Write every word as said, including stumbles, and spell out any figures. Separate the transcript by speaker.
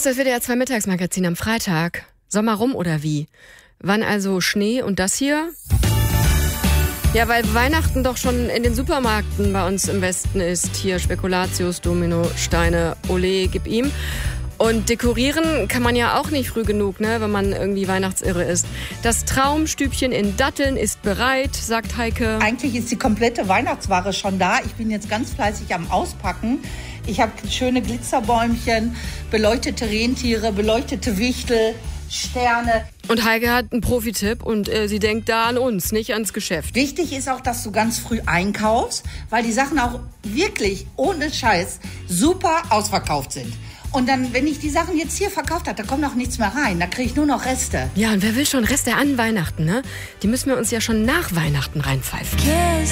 Speaker 1: ist das W D R zwei Mittagsmagazin am Freitag. Sommer rum oder wie? Wann also Schnee und das hier? Ja, weil Weihnachten doch schon in den Supermärkten bei uns im Westen ist. Hier Spekulatius, Domino, Steine, Ole, gib ihm. Und dekorieren kann man ja auch nicht früh genug, ne, wenn man irgendwie weihnachtsirre ist. Das Traumstübchen in Datteln ist bereit, sagt Heike.
Speaker 2: Eigentlich ist die komplette Weihnachtsware schon da. Ich bin jetzt ganz fleißig am Auspacken. Ich habe schöne Glitzerbäumchen, beleuchtete Rentiere, beleuchtete Wichtel, Sterne.
Speaker 1: Und Heike hat einen Profitipp und äh, sie denkt da an uns, nicht ans Geschäft.
Speaker 2: Wichtig ist auch, dass du ganz früh einkaufst, weil die Sachen auch wirklich ohne Scheiß super ausverkauft sind. Und dann, wenn ich die Sachen jetzt hier verkauft habe, da kommt auch nichts mehr rein. Da kriege ich nur noch Reste.
Speaker 1: Ja, und wer will schon Reste an Weihnachten, ne? Die müssen wir uns ja schon nach Weihnachten reinpfeifen. Kiss